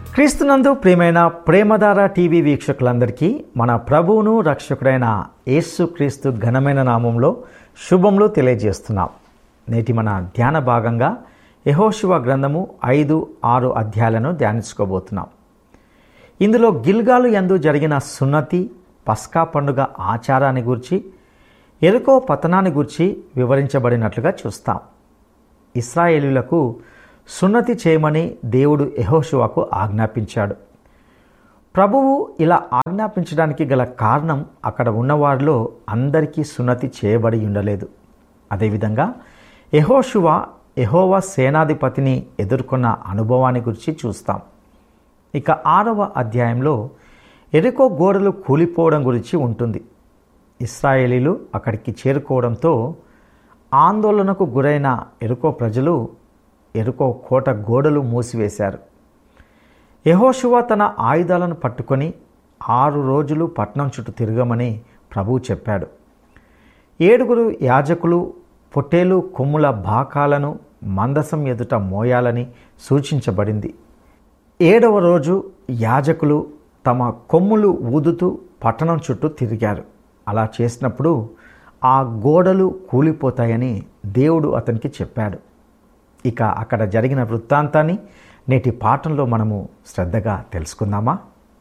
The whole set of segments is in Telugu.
క్రీస్తునందు ప్రియమైన ప్రేమధార టీవీ వీక్షకులందరికీ మన ప్రభువును రక్షకుడైన యేసు క్రీస్తు ఘనమైన నామంలో శుభములు తెలియజేస్తున్నాం. నేటి మన ధ్యాన భాగంగా యెహోషువ గ్రంథము 5-6 అధ్యాయాలను ధ్యానించుకోబోతున్నాం. ఇందులో గిల్గాలు యందు జరిగిన సున్నతి, పస్కా పండుగ ఆచారాన్ని గురించి, యెరికో పతనాన్ని గురించి వివరించబడినట్లుగా చూస్తాం. ఇశ్రాయేలీయులకు సున్నతి చేయమని దేవుడు యెహోషువకు ఆజ్ఞాపించాడు. ప్రభువు ఇలా ఆజ్ఞాపించడానికి గల కారణం అక్కడ ఉన్నవారిలో అందరికీ సున్నతి చేయబడి ఉండలేదు. అదేవిధంగా యెహోషువ యెహోవా సేనాధిపతిని ఎదుర్కొన్న అనుభవాన్ని గురించి చూస్తాం. ఇక 6వ అధ్యాయంలో యెరికో గోడలు కూలిపోవడం గురించి ఉంటుంది. ఇశ్రాయేలీలు అక్కడికి చేరుకోవడంతో ఆందోళనకు గురైన యెరికో ప్రజలు యెరికో కోట గోడలు మూసివేశారు. యెహోషువ తన ఆయుధాలను పట్టుకొని 6 రోజులు పట్టణం చుట్టూ తిరగమని ప్రభువు చెప్పాడు. 7 యాజకులు పొట్టేలు కొమ్ముల బాకాలను మందసం ఎదుట మోయాలని సూచించబడింది. 7వ రోజు యాజకులు తమ కొమ్ములు ఊదుతూ పట్టణం చుట్టూ తిరిగారు. అలా చేసినప్పుడు ఆ గోడలు కూలిపోతాయని దేవుడు అతనికి చెప్పాడు. ఇక అక్కడ జరిగిన వృత్తాంతాన్ని నేటి పాఠంలో మనము శ్రద్ధగా తెలుసుకుందామా?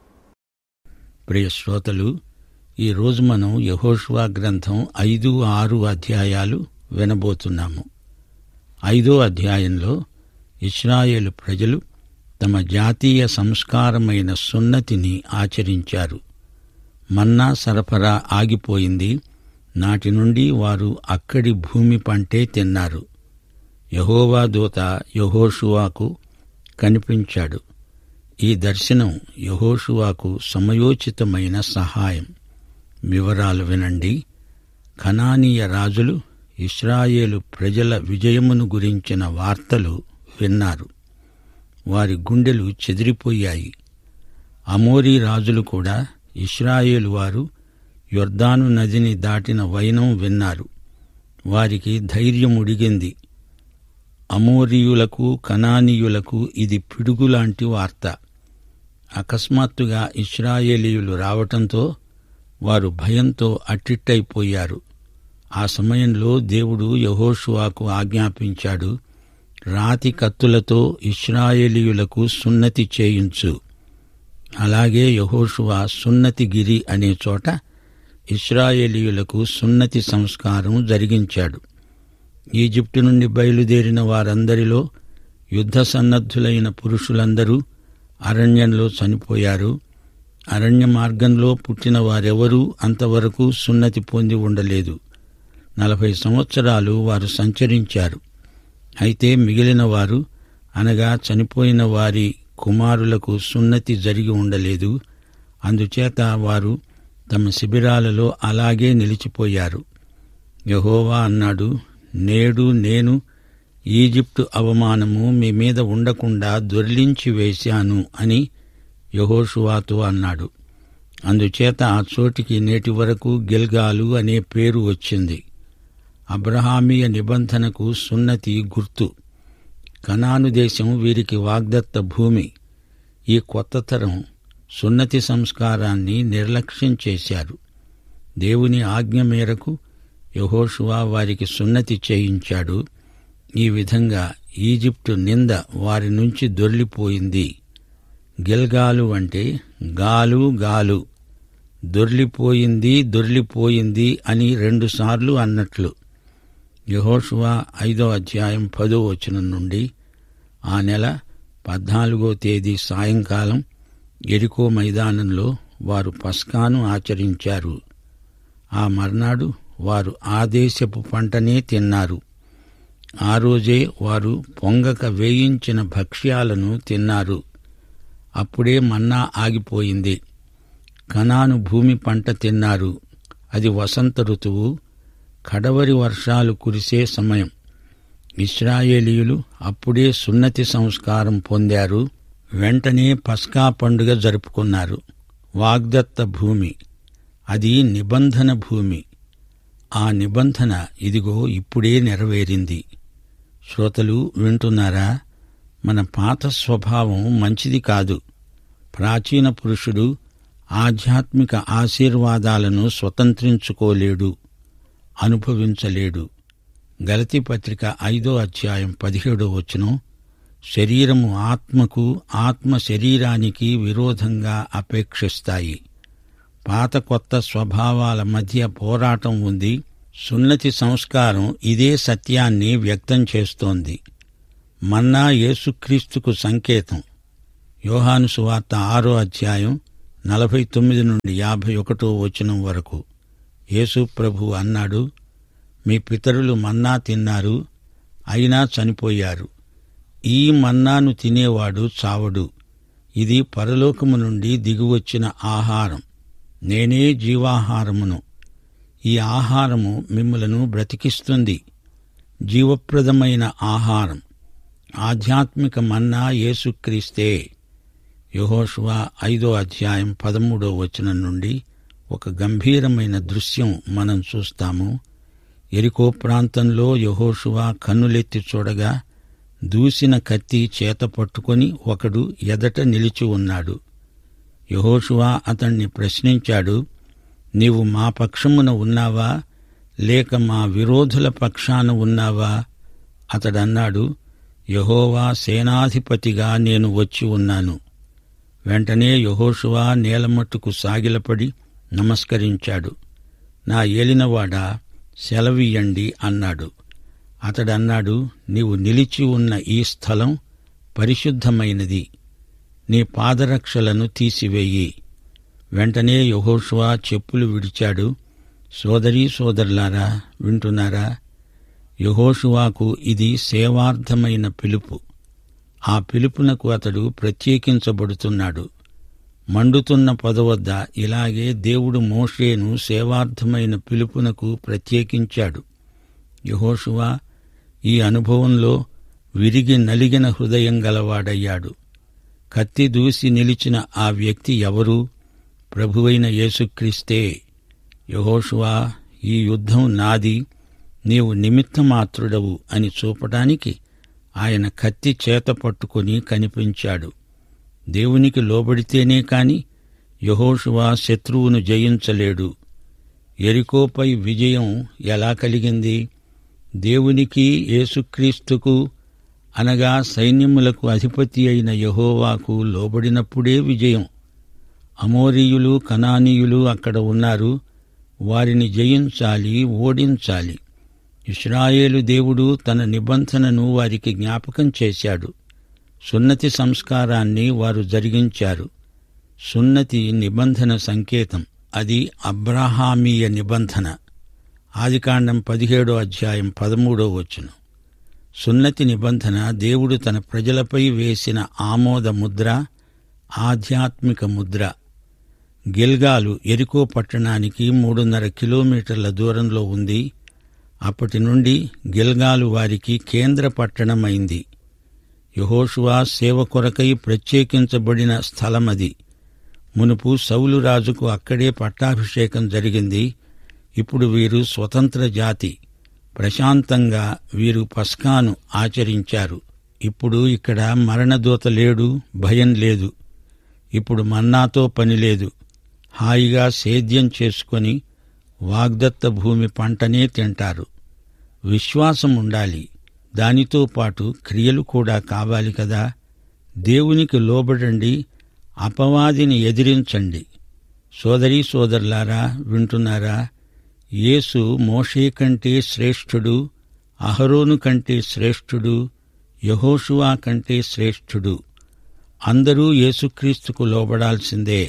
ప్రియ శ్రోతలు, ఈరోజు మనం యెహోషువ గ్రంథం 5-6 అధ్యాయాలు వినబోతున్నాము. 5వ అధ్యాయంలో ఇశ్రాయేలు ప్రజలు తమ జాతీయ సంస్కారమైన సున్నతిని ఆచరించారు. మన్నా సరఫరా ఆగిపోయింది. నాటి నుండి వారు అక్కడి భూమి పంటే తిన్నారు. యెహోవా దూత యెహోషువకు కనిపించాడు. ఈ దర్శనం యెహోషువకు సమయోచితమైన సహాయం. వివరాలు వినండి. కనానీయ రాజులు ఇశ్రాయేలు ప్రజల విజయమును గురించిన వార్తలు విన్నారు. వారి గుండెలు చెదిరిపోయాయి. అమోరీ రాజులు కూడా ఇశ్రాయేలు వారు యొర్దాను నదిని దాటిన వైనం విన్నారు. వారికి ధైర్యం ఉడిగింది. అమోరీయులకు కనానీయులకు ఇది పిడుగులాంటి వార్త. అకస్మాత్తుగా ఇశ్రాయేలీయులు రావటంతో వారు భయంతో అట్టిట్టయిపోయారు. ఆ సమయంలో దేవుడు యెహోషువకు ఆజ్ఞాపించాడు, రాతి కత్తులతో ఇశ్రాయేలీయులకు సున్నతి చేయించు. అలాగే యెహోషువ సున్నతిగిరి అనే చోట ఇశ్రాయేలీయులకు సున్నతి సంస్కారం జరిగించాడు. ఈజిప్టు నుండి బయలుదేరిన వారందరిలో యుద్ధ సన్నద్ధులైన పురుషులందరూ అరణ్యంలో చనిపోయారు. అరణ్య మార్గంలో పుట్టిన వారెవరూ అంతవరకు సున్నతి పొంది ఉండలేదు. 40 సంవత్సరాలు వారు సంచరించారు. అయితే మిగిలిన వారు, అనగా చనిపోయిన వారి కుమారులకు సున్నతి జరిగి ఉండలేదు. అందుచేత వారు తమ శిబిరాలలో అలాగే నిలిచిపోయారు. యెహోవా అన్నాడు, నేడు నేను ఈజిప్టు అవమానము మీ మీద ఉండకుండా దొర్లించి వేశాను అని యెహోషువతో అన్నాడు. అందుచేత ఆ చోటికి నేటి వరకు గిల్గాలు అనే పేరు వచ్చింది. అబ్రహామీయ నిబంధనకు సున్నతి గుర్తు. కనాను దేశం వీరికి వాగ్దత్త భూమి. ఈ కొత్త తరం సున్నతి సంస్కారాన్ని నిర్లక్ష్యం చేశారు. దేవుని ఆజ్ఞ మేరకు యెహోషువ వారికి సున్నతి చేయించాడు. ఈ విధంగా ఈజిప్టు నింద వారి నుంచి దొర్లిపోయింది. గిల్గాలు అంటే గాలు గాలు, దొర్లిపోయింది దొర్లిపోయింది అని 2 సార్లు అన్నట్లు. యెహోషువ 5వ అధ్యాయం 10వ వచనం నుండి, ఆ నెల 14వ తేదీ సాయంకాలం యెరికో మైదానంలో వారు పస్కాను ఆచరించారు. ఆ మర్నాడు వారు ఆ దేశపు పంటనే తిన్నారు. ఆ రోజే వారు పొంగక వేయించిన భక్ష్యాలను తిన్నారు. అప్పుడే మన్నా ఆగిపోయింది. కనాను భూమి పంట తిన్నారు. అది వసంత ఋతువు, కడవరి వర్షాలు కురిసే సమయం. ఇశ్రాయేలీయులు అప్పుడే సున్నతి సంస్కారం పొందారు. వెంటనే పస్కా పండుగ జరుపుకున్నారు. వాగ్దత్త భూమి, అది నిబంధన భూమి. ఆ నిబంధన ఇదిగో ఇప్పుడే నెరవేరింది. శ్రోతలు వింటున్నారా? మన పాత స్వభావం మంచిది కాదు. ప్రాచీన పురుషుడు ఆధ్యాత్మిక ఆశీర్వాదాలను స్వతంత్రించుకోలేడు, అనుభవించలేడు. గలతీ పత్రిక 5వ అధ్యాయం 17వ వచనం, శరీరము ఆత్మకు, ఆత్మ శరీరానికి విరోధంగా అపేక్షిస్తాయి. పాత కొత్త స్వభావాల మధ్య పోరాటం ఉంది. సున్నతి సంస్కారం ఇదే సత్యాన్ని వ్యక్తం చేస్తోంది. మన్నా యేసుక్రీస్తుకు సంకేతం. యోహాను సువార్త 6వ అధ్యాయం 49 నుండి 51వ వచనం వరకు యేసు ప్రభువు అన్నాడు, మీ పితరులు మన్నా తిన్నారు, అయినా చనిపోయారు. ఈ మన్నాను తినేవాడు చావడు. ఇది పరలోకము నుండి దిగివచ్చిన ఆహారం. నేనే జీవాహారమును. ఈ ఆహారము మిమ్ములను బ్రతికిస్తుంది. జీవప్రదమైన ఆహారం, ఆధ్యాత్మిక మన్నా యేసుక్రీస్తే. యెహోషువ 5వ అధ్యాయం 13వ వచనం నుండి ఒక గంభీరమైన దృశ్యం మనం చూస్తాము. యెరికో ప్రాంతంలో యెహోషువ కన్నులెత్తి చూడగా దూసిన కత్తి చేత పట్టుకొని ఒకడు ఎదట నిలిచి ఉన్నాడు. యెహోషువ అతణ్ణి ప్రశ్నించాడు, నీవు మా పక్షమున ఉన్నావా, లేక మా విరోధుల పక్షాన ఉన్నావా? అతడన్నాడు, యెహోవా సేనాధిపతిగా నేను వచ్చి ఉన్నాను. వెంటనే యెహోషువ నేలమట్టుకు సాగిలపడి నమస్కరించాడు. నా ఏలినవాడా, సెలవియ్యండి అన్నాడు. అతడన్నాడు, నీవు నిలిచి ఉన్న ఈ స్థలం పరిశుద్ధమైనది. నీ పాదరక్షలను తీసివేయి. వెంటనే యెహోషువ చెప్పులు విడిచాడు. సోదరీ సోదరులారా, వింటున్నారా? యెహోషువకు ఇది సేవార్థమైన పిలుపు. ఆ పిలుపునకు అతడు ప్రత్యేకించబడుతున్నాడు. మండుతున్న పొద వద్ద ఇలాగే దేవుడు మోషేను సేవార్థమైన పిలుపునకు ప్రత్యేకించాడు. యెహోషువ ఈ అనుభవంలో విరిగి నలిగిన హృదయం గలవాడయ్యాడు. కత్తి దూసి నిలిచిన ఆ వ్యక్తి ఎవరు? ప్రభువైన యేసుక్రీస్తే. యెహోషువ, ఈ యుద్ధం నాది, నీవు నిమిత్తమాత్రుడవు అని చూపటానికి ఆయన కత్తి చేత పట్టుకుని కనిపించాడు. దేవునికి లోబడితేనే కాని యెహోషువ శత్రువును జయించలేడు. యెరికోపై విజయం ఎలా కలిగింది? దేవునికి, యేసుక్రీస్తుకు అనగా సైన్యములకు అధిపతి అయిన యెహోవాకు లోబడినప్పుడే విజయం. అమోరీయులు, కనానీయులు అక్కడ ఉన్నారు. వారిని జయించాలి, ఓడించాలి. ఇశ్రాయేలు దేవుడు తన నిబంధనను వారికి జ్ఞాపకం చేశాడు. సున్నతి సంస్కారాన్ని వారు జరిగించారు. సున్నతి నిబంధన సంకేతం. అది అబ్రాహామీయ నిబంధన. ఆదికాండం 17వ అధ్యాయం 13వ వచనం. సున్నతి నిబంధన దేవుడు తన ప్రజలపై వేసిన ఆమోద ముద్ర, ఆధ్యాత్మిక ముద్ర. గిల్గాలు యెరికో పట్టణానికి 3.5 కిలోమీటర్ల దూరంలో ఉంది. అప్పటి నుండి గిల్గాలు వారికి కేంద్ర పట్టణమైంది. యెహోషువ సేవ కొరకై ప్రత్యేకించబడిన స్థలమది. మునుపు సౌలు రాజుకు అక్కడే పట్టాభిషేకం జరిగింది. ఇప్పుడు వీరు స్వతంత్ర జాతి. ప్రశాంతంగా వీరు పస్కాను ఆచరించారు. ఇప్పుడు ఇక్కడ మరణదూత లేడు, భయం లేదు. ఇప్పుడు మన్నాతో పనిలేదు. హాయిగా సేద్యం చేసుకొని వాగ్దత్త భూమి పంటనే తింటారు. విశ్వాసం ఉండాలి. దానితో పాటు క్రియలు కూడా కావాలి కదా. దేవునికి లోబడండి, అపవాదిని ఎదిరించండి. సోదరీ సోదరులారా, వింటున్నారా? యేసు మోషే కంటే శ్రేష్ఠుడు, అహరోను కంటే శ్రేష్ఠుడు, యెహోషువ కంటే శ్రేష్ఠుడు. అందరూ యేసుక్రీస్తుకు లోబడాల్సిందే.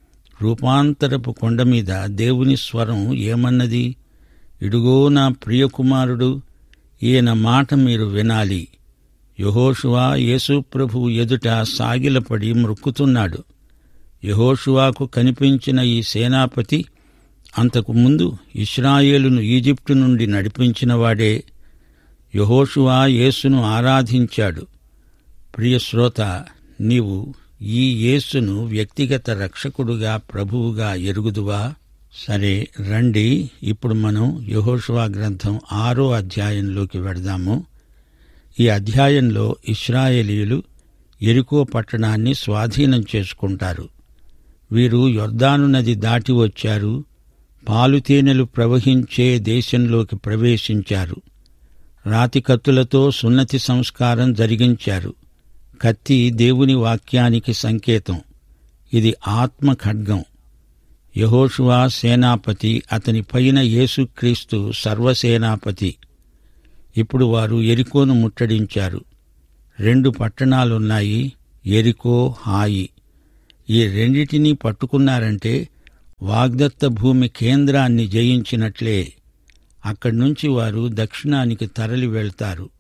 రూపాంతరపు కొండ మీద దేవుని స్వరం ఏమన్నది? ఇడుగో నా ప్రియకుమారుడు, ఈయన మాట మీరు వినాలి. యెహోషువ యేసు ప్రభువు ఎదుట సాగిలపడి మ్రొక్కుతున్నాడు. యెహోషువకు కనిపించిన ఈ సేనాపతి అంతకు ముందు ఇశ్రాయేలును ఈజిప్టు నుండి నడిపించినవాడే. యెహోషువ యేసును ఆరాధించాడు. ప్రియశ్రోత, నీవు ఈ యేసును వ్యక్తిగత రక్షకుడుగా, ప్రభువుగా ఎరుగుదువా? సరే, రండి ఇప్పుడు మనం యెహోషువ గ్రంథం 6వ అధ్యాయంలోకి వెడదాము. ఈ అధ్యాయంలో ఇశ్రాయేలీయులు యెరికో పట్టణాన్ని స్వాధీనం చేసుకుంటారు. వీరు యొర్దాను నది దాటి వచ్చారు, పాలుతేనెలు ప్రవహించే దేశంలోకి ప్రవేశించారు. రాతి కత్తులతో సున్నతి సంస్కారం జరిగించారు. కత్తి దేవుని వాక్యానికి సంకేతం. ఇది ఆత్మ ఖడ్గం. యెహోషువ సేనాపతి, అతని పైన యేసుక్రీస్తు సర్వసేనాపతి. ఇప్పుడు వారు యెరికోను ముట్టడించారు. 2 పట్టణాలున్నాయి, యెరికో, హాయి. ఈ రెండిటినీ పట్టుకున్నారంటే వాగ్దత్త భూమి కేంద్రాన్ని జయించినట్లే. అక్కడ్నుంచి వారు దక్షిణానికి తరలి వెళ్తారు.